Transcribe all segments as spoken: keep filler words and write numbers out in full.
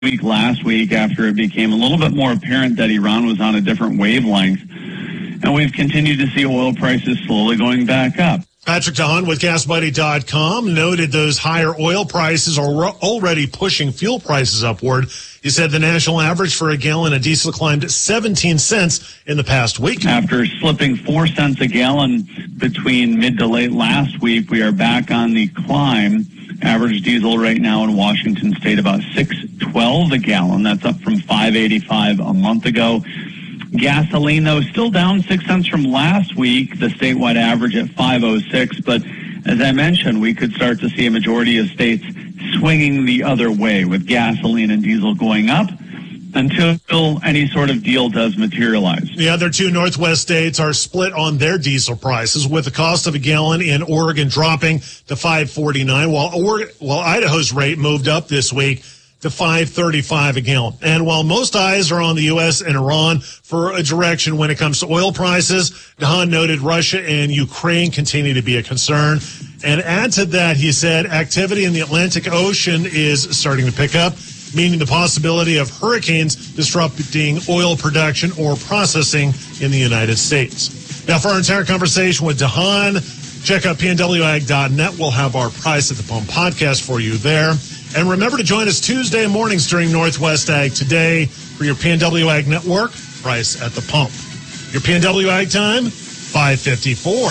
week last week after it became a little bit more apparent that Iran was on a different wavelength. And we've continued to see oil prices slowly going back up. Patrick DeHaan with Gas Buddy dot com noted those higher oil prices are already pushing fuel prices upward. He said the national average for a gallon of diesel climbed seventeen cents in the past week. After slipping four cents a gallon between mid to late last week, we are back on the climb. Average diesel right now in Washington State about six twelve a gallon. That's up from five eighty-five a month ago. Gasoline, though, still down six cents from last week, the statewide average at five oh six. But as I mentioned, we could start to see a majority of states swinging the other way with gasoline and diesel going up until any sort of deal does materialize. The other two Northwest states are split on their diesel prices, with the cost of a gallon in Oregon dropping to five forty-nine, while Oregon, while Idaho's rate moved up this week to five thirty-five a gallon. And while most eyes are on the U S and Iran for a direction when it comes to oil prices, DeHaan noted Russia and Ukraine continue to be a concern. And add to that, he said, activity in the Atlantic Ocean is starting to pick up, meaning the possibility of hurricanes disrupting oil production or processing in the United States. Now, for our entire conversation with DeHaan, check out P N W Ag dot net. We'll have our Price at the Pump podcast for you there. And remember to join us Tuesday mornings during Northwest Ag Today for your P N W Ag Network, Price at the Pump. Your P N W Ag time, five fifty-four.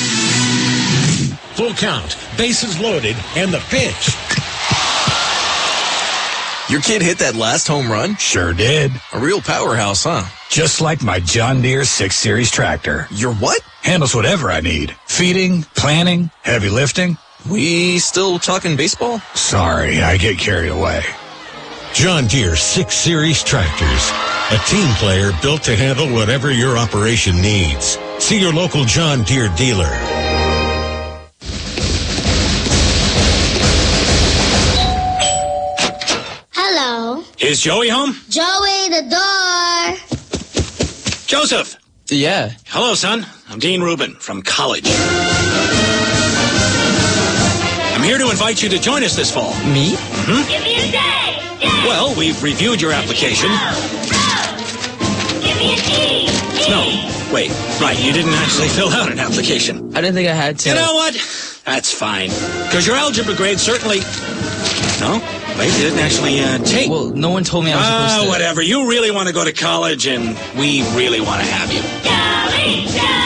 Full count, bases loaded, and the pitch. Your kid hit that last home run? Sure did. A real powerhouse, huh? Just like my John Deere six series tractor. Your what? Handles whatever I need. Feeding, planting, heavy lifting. We still talking baseball? Sorry, I get carried away. John Deere six series tractors. A team player built to handle whatever your operation needs. See your local John Deere dealer. Hello. Is Joey home? Joey, the door. Joseph. Yeah. Hello, son. I'm Dean Rubin from college. I'm here to invite you to join us this fall. Me? Mm-hmm. Give me a day. Day. Well, we've reviewed your application. Rose. Rose. Give me an E. E. No, wait. Right, you didn't actually fill out an application. I didn't think I had to. You know what? That's fine. Because your algebra grade certainly... No? Wait, you didn't actually uh, take... Well, no one told me I was Ah, supposed to... whatever. You really want to go to college, and we really want to have you. Joey,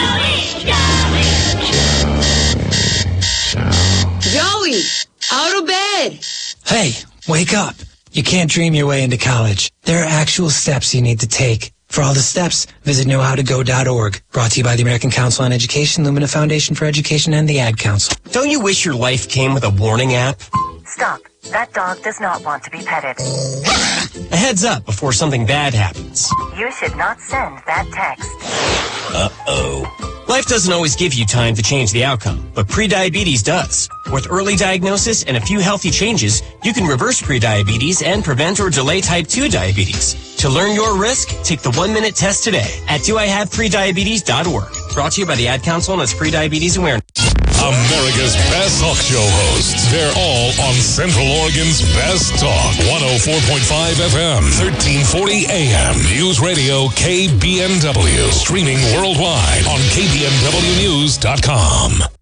Joey, Joey. Joey, out of bed. Hey, wake up. You can't dream your way into college. There are actual steps you need to take. For all the steps, visit know how to go dot org. Brought to you by the American Council on Education, Lumina Foundation for Education, and the Ad Council. Don't you wish your life came with a warning app? Stop. That dog does not want to be petted. A heads up before something bad happens. You should not send that text. Uh-oh. Life doesn't always give you time to change the outcome, but prediabetes does. With early diagnosis and a few healthy changes, you can reverse prediabetes and prevent or delay type two diabetes. To learn your risk, take the one-minute test today at do I have prediabetes dot org. Brought to you by the Ad Council and its Prediabetes Awareness. America's best talk show hosts. They're all on Central Oregon's best talk. one oh four point five F M, thirteen forty A M. News Radio K B N W. Streaming worldwide on K B N W news dot com.